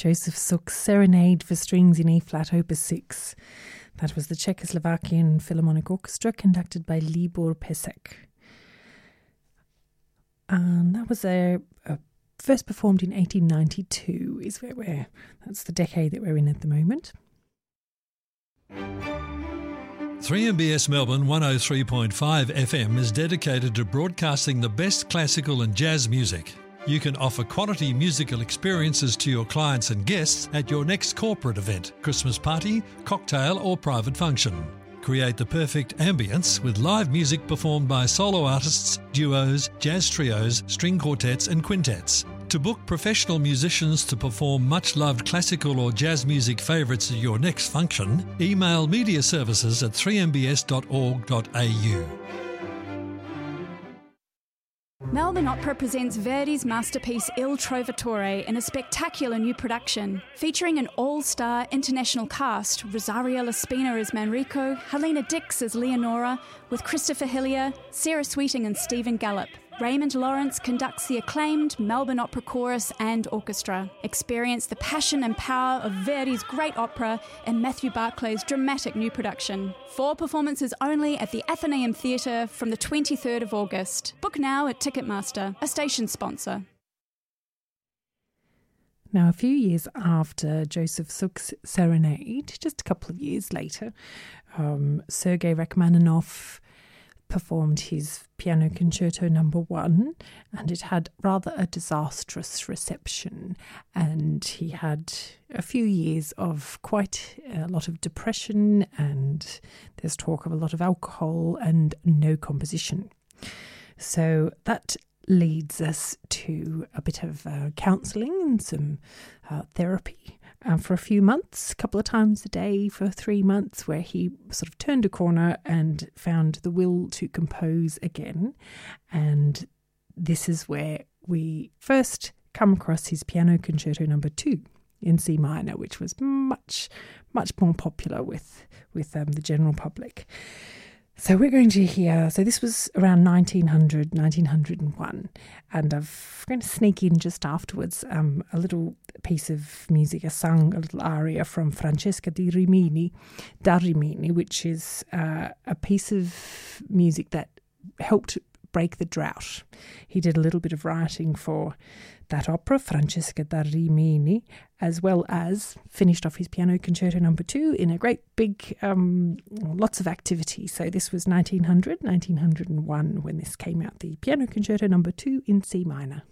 Joseph Suk's Serenade for Strings in E-flat, Opus 6. That was the Czechoslovakian Philharmonic Orchestra conducted by Libor Pesek. And that was first performed in 1892, that's the decade that we're in at the moment. 3MBS Melbourne 103.5 FM is dedicated to broadcasting the best classical and jazz music. You can offer quality musical experiences to your clients and guests at your next corporate event, Christmas party, cocktail or private function. Create the perfect ambience with live music performed by solo artists, duos, jazz trios, string quartets and quintets. To book professional musicians to perform much-loved classical or jazz music favourites at your next function, email mediaservices@3mbs.org.au. Melbourne Opera presents Verdi's masterpiece Il Trovatore in a spectacular new production, featuring an all-star international cast, Rosario Laspina as Manrico, Helena Dix as Leonora, with Christopher Hillier, Sarah Sweeting and Stephen Gallup. Raymond Lawrence conducts the acclaimed Melbourne Opera Chorus and Orchestra. Experience the passion and power of Verdi's great opera in Matthew Barclay's dramatic new production. 4 performances only at the Athenaeum Theatre from the 23rd of August. Book now at Ticketmaster, a station sponsor. Now, a few years after Joseph Suk's Serenade, just a couple of years later, Sergei Rachmaninoff performed his Piano Concerto No. 1, and it had rather a disastrous reception, and he had a few years of quite a lot of depression, and there's talk of a lot of alcohol and no composition. So that leads us to a bit of counselling and some therapy for a few months, a couple of times a day for 3 months, where he sort of turned a corner and found the will to compose again. And this is where we first come across his Piano Concerto No. 2 in C minor, which was much more popular with the general public. So we're going to hear, so this was around 1901, and I'm going to sneak in just afterwards a little piece of music, a little aria from Francesca da Rimini, which is a piece of music that helped break the drought. He did a little bit of writing for that opera, Francesca da Rimini, as well as finished off his Piano Concerto No. 2 in a great big, lots of activity. So this was 1901 when this came out, the Piano Concerto No. 2 in C minor.